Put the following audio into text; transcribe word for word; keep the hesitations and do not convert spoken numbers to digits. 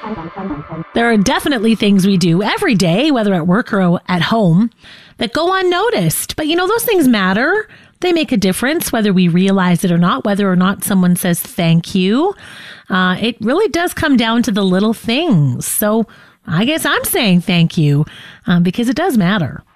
There are definitely things we do every day, whether at work or at home, that go unnoticed. But you know, those things matter. They make a difference, whether we realize it or not, whether or not someone says thank you. Uh, it really does come down to the little things. So I guess I'm saying thank you um, because it does matter.